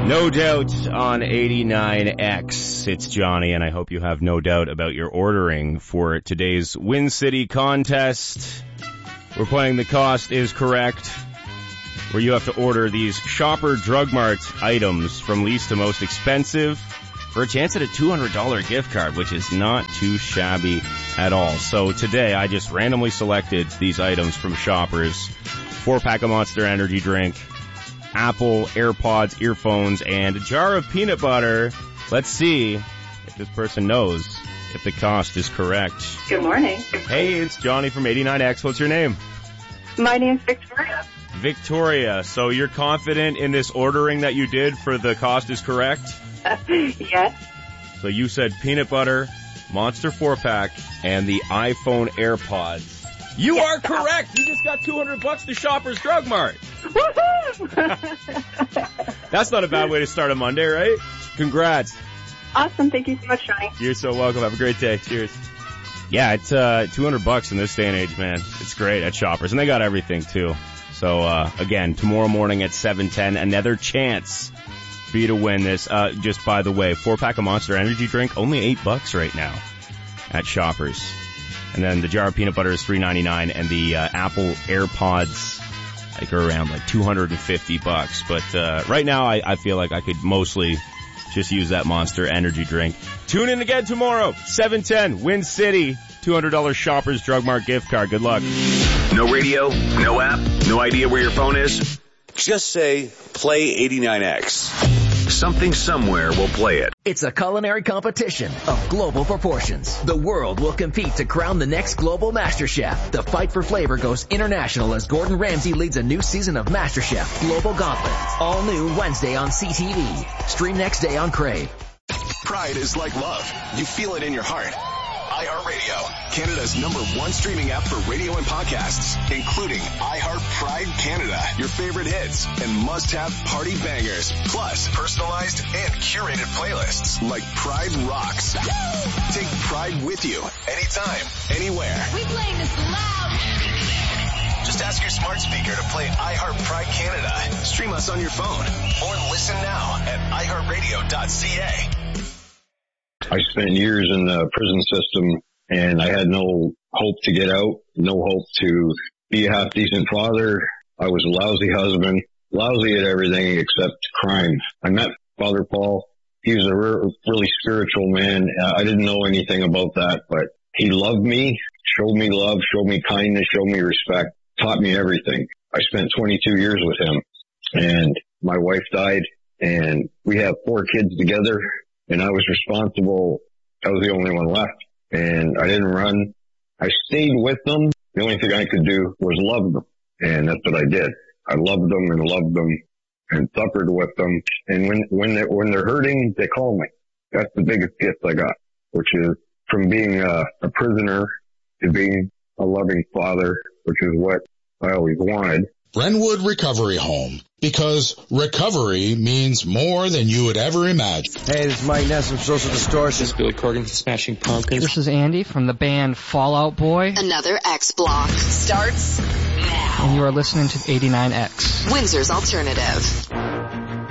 No Doubt on 89X. It's Johnny, and I hope you have no doubt about your ordering for today's Win City contest. We're playing The Cost is Correct, where you have to order these Shopper Drug Mart items from least to most expensive for a chance at a $200 gift card, which is not too shabby at all. So today, I just randomly selected these items from Shoppers. 4-pack of Monster Energy drink, Apple, AirPods, earphones, and a jar of peanut butter. Let's see if this person knows if the cost is correct. Good morning. Hey, it's Johnny from 89X. What's your name? My name's Victoria. Victoria. So you're confident in this ordering that you did for the cost is correct? Yes. So you said peanut butter, Monster 4-pack, and the iPhone AirPods. You are correct. You just got $200 to Shoppers Drug Mart. Woohoo! That's not a bad way to start a Monday, right? Congrats. Awesome. Thank you so much, Johnny. You're so welcome. Have a great day. Cheers. Yeah, it's $200 in this day and age, man. It's great at Shoppers, and they got everything too. So again, tomorrow morning at 7:10, another chance for you to win this. Just by the way, 4-pack of Monster Energy drink, only $8 right now at Shoppers. And then the jar of peanut butter is $3.99, and the Apple AirPods, I go around like $250. But right now, I feel like I could mostly just use that Monster Energy drink. Tune in again tomorrow, 7:10, Win City, $200 Shoppers Drug Mart gift card. Good luck. No radio, no app, no idea where your phone is? Just say, play 89X. Something somewhere will play it. It's a culinary competition of global proportions. The world will compete to crown the next global MasterChef. The fight for flavor goes international as Gordon Ramsay leads a new season of MasterChef Global Gauntlet. All new Wednesday on CTV. Stream next day on Crave. Pride is like love. You feel it in your heart. iHeartRadio, Canada's #1 streaming app for radio and podcasts, including iHeart Pride Canada, your favorite hits and must-have party bangers, plus personalized and curated playlists like Pride Rocks. Take Pride with you, anytime, anywhere. We playing this loud. Just ask your smart speaker to play iHeart Pride Canada. Stream us on your phone or listen now at iHeartRadio.ca. I spent years in the prison system, and I had no hope to get out, no hope to be a half-decent father. I was a lousy husband, lousy at everything except crime. I met Father Paul. He was a really spiritual man. I didn't know anything about that, but he loved me, showed me love, showed me kindness, showed me respect, taught me everything. I spent 22 years with him, and my wife died, and we have 4 kids together. And I was responsible. I was the only one left. And I didn't run. I stayed with them. The only thing I could do was love them. And that's what I did. I loved them and suffered with them. And when they're hurting, they call me. That's the biggest gift I got, which is from being a prisoner to being a loving father, which is what I always wanted. Brentwood Recovery Home, because recovery means more than you would ever imagine. Hey, this is Mike Ness from Social Distortion. This is Billy Corgan from Smashing Pumpkins. This is Andy from the band Fall Out Boy. Another X Block starts now. And you are listening to 89X. Windsor's Alternative.